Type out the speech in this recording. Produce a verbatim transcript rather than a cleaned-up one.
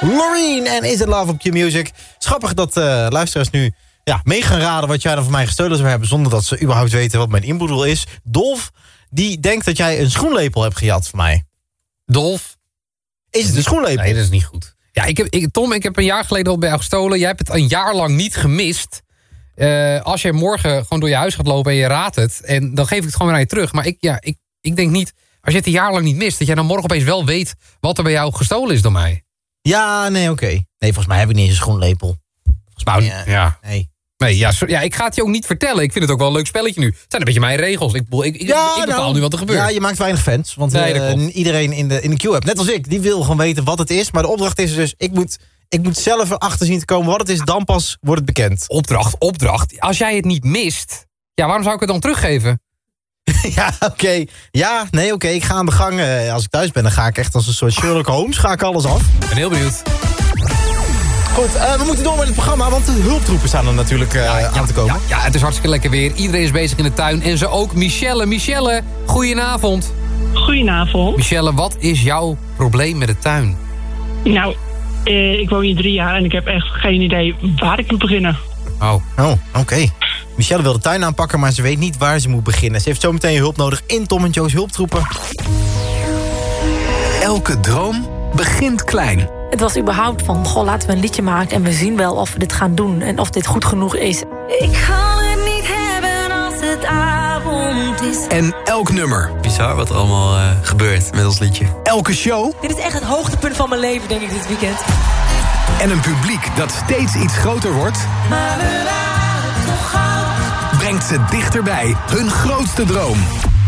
Loreen en Is It Love op Q-Music. Schappig dat uh, luisteraars nu ja, mee gaan raden wat jij dan van mij gestolen zou hebben, zonder dat ze überhaupt weten wat mijn inboedel is. Dolf, die denkt dat jij een schoenlepel hebt gejat van mij. Dolf? Is het een schoenlepel? Nee, dat is niet goed. Ja, ik heb, ik, Tom, ik heb een jaar geleden al bij jou gestolen. Jij hebt het een jaar lang niet gemist. Uh, als je morgen gewoon door je huis gaat lopen en je raadt het, en dan geef ik het gewoon weer aan je terug. Maar ik, ja, ik, ik denk niet, als je het een jaar lang niet mist, dat jij dan morgen opeens wel weet wat er bij jou gestolen is door mij. Ja, nee, oké. Okay. Nee, volgens mij heb ik niet eens een schoenlepel. Volgens mij, nou, ja. Nee. Nee, ja, so, ja, ik ga het je ook niet vertellen. Ik vind het ook wel een leuk spelletje nu. Het zijn een beetje mijn regels. Ik, ik, ik, ja, ik bepaal nou, nu wat er gebeurt. Ja, je maakt weinig fans. Want nee, uh, iedereen in de, in de queue-app, net als ik, die wil gewoon weten wat het is. Maar de opdracht is dus, ik moet, ik moet zelf erachter zien te komen wat het is. Dan pas wordt het bekend. Opdracht, opdracht. Als jij het niet mist, ja, waarom zou ik het dan teruggeven? ja, oké. Okay. Ja, nee, oké. Okay. Ik ga aan de gang. Uh, als ik thuis ben, dan ga ik echt als een soort Sherlock Holmes. Ga ik alles af. Ik ben heel benieuwd. Goed, uh, we moeten door met het programma, want de hulptroepen staan er natuurlijk uh, ja, ja, aan te komen. Ja, ja, het is hartstikke lekker weer. Iedereen is bezig in de tuin en zo ook Michelle. Michelle, goedenavond. Goedenavond. Michelle, wat is jouw probleem met de tuin? Nou, uh, ik woon hier drie jaar en ik heb echt geen idee waar ik moet beginnen. Oh, oh oké. Okay. Michelle wil de tuin aanpakken, maar ze weet niet waar ze moet beginnen. Ze heeft zometeen je hulp nodig in Tom en Jo's hulptroepen. Elke droom begint klein. Het was überhaupt van, goh, laten we een liedje maken en we zien wel of we dit gaan doen en of dit goed genoeg is. Ik kan het niet hebben als het avond is. En elk nummer. Bizar wat er allemaal uh, gebeurt met ons liedje. Elke show. Dit is echt het hoogtepunt van mijn leven, denk ik, dit weekend. En een publiek dat steeds iets groter wordt. Maar we waren toch gauw. Brengt ze dichterbij hun grootste droom.